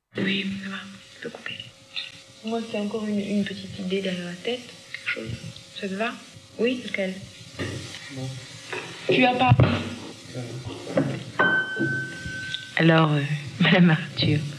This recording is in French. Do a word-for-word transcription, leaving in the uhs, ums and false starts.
Oui, ça va, je peux couper. Moi, c'est encore une, une petite idée derrière la tête, quelque chose. Ça te va? Oui, lequel? Non. Tu as pas. Euh... Alors, euh, Madame Arthur.